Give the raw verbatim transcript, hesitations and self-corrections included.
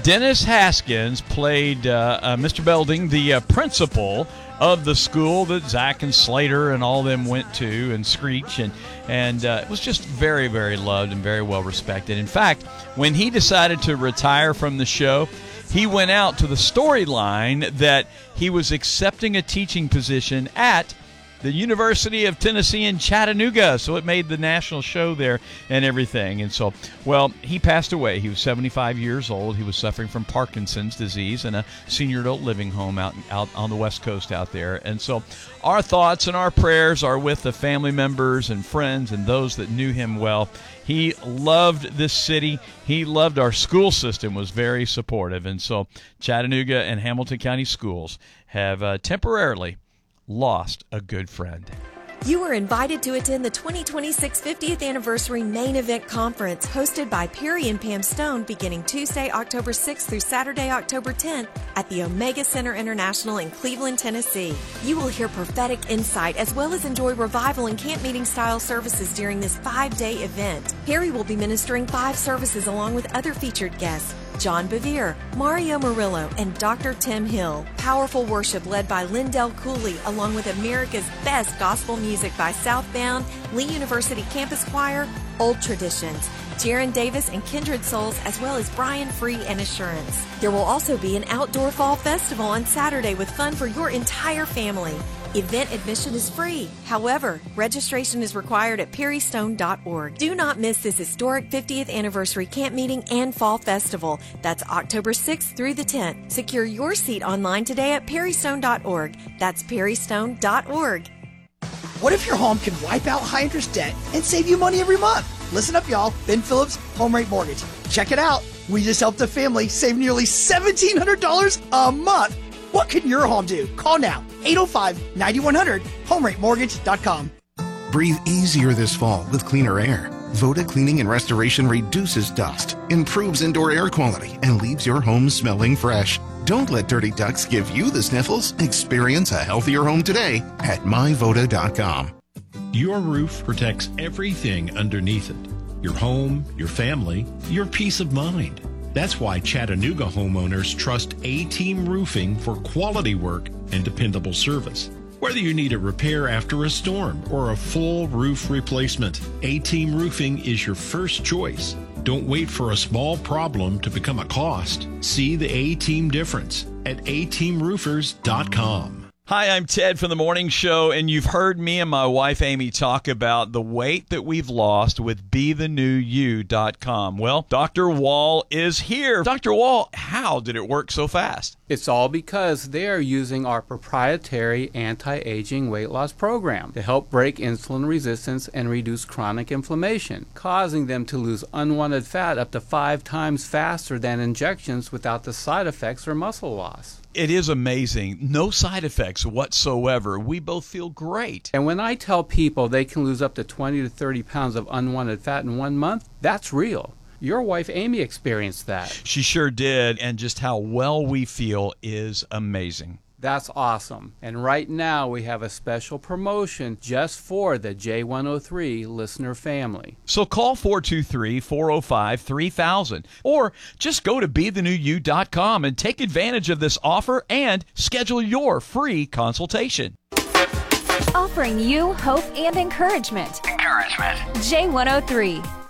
Dennis Haskins played uh, uh, Mister Belding, the uh, principal of the school that Zach and Slater and all them went to, and Screech, and and uh, it was just very, very loved and very well respected. In fact, when he decided to retire from the show, he went out to the storyline that he was accepting a teaching position at the University of Tennessee in Chattanooga. So it made the national show there and everything. And so, well, he passed away. He was seventy-five years old. He was suffering from Parkinson's disease in a senior adult living home out, out on the West Coast out there. And so our thoughts and our prayers are with the family members and friends and those that knew him well. He loved this city. He loved our school system, was very supportive. And so Chattanooga and Hamilton County Schools have uh, temporarily lost a good friend. You are invited to attend the twenty twenty-six fiftieth Anniversary Main Event Conference hosted by Perry and Pam Stone beginning Tuesday, October sixth through Saturday, October tenth at the Omega Center International in Cleveland, Tennessee. You will hear prophetic insight as well as enjoy revival and camp meeting style services during this five-day event. Perry will be ministering five services along with other featured guests: John Bevere, Mario Murillo, and Doctor Tim Hill. Powerful worship led by Lindell Cooley, along with America's best gospel music by Southbound, Lee University Campus Choir, Old Traditions, Jaron Davis and Kindred Souls, as well as Brian Free and Assurance. There will also be an outdoor fall festival on Saturday with fun for your entire family. Event admission is free. However, registration is required at perry stone dot org. Do not miss this historic fiftieth anniversary camp meeting and fall festival. That's October sixth through the tenth. Secure your seat online today at perry stone dot org. That's perry stone dot org. What if your home can wipe out high-interest debt and save you money every month? Listen up, y'all. Ben Phillips, Home Rate Mortgage. Check it out. We just helped a family save nearly seventeen hundred dollars a month. What can your home do? Call now, eight oh five, nine one hundred, home rate mortgage dot com. Breathe easier this fall with cleaner air. Voda Cleaning and Restoration reduces dust, improves indoor air quality, and leaves your home smelling fresh. Don't let dirty ducts give you the sniffles. Experience a healthier home today at my voda dot com. Your roof protects everything underneath it. Your home, your family, your peace of mind. That's why Chattanooga homeowners trust A-Team Roofing for quality work and dependable service. Whether you need a repair after a storm or a full roof replacement, A-Team Roofing is your first choice. Don't wait for a small problem to become a cost. See the A-Team difference at a team roofers dot com. Hi, I'm Ted from The Morning Show, and you've heard me and my wife Amy talk about the weight that we've lost with be the new you dot com. Well, Doctor Wall is here. Doctor Wall, how did it work so fast? It's all because they are using our proprietary anti-aging weight loss program to help break insulin resistance and reduce chronic inflammation, causing them to lose unwanted fat up to five times faster than injections without the side effects or muscle loss. It is amazing. No side effects whatsoever. We both feel great. And when I tell people they can lose up to twenty to thirty pounds of unwanted fat in one month, that's real. Your wife Amy experienced that. She sure did, and just how well we feel is amazing. That's awesome. And right now we have a special promotion just for the J one oh three listener family. So call four two three, four oh five, three thousand or just go to be the new you dot com and take advantage of this offer and schedule your free consultation. Offering you hope and encouragement. Encouragement. J one oh three.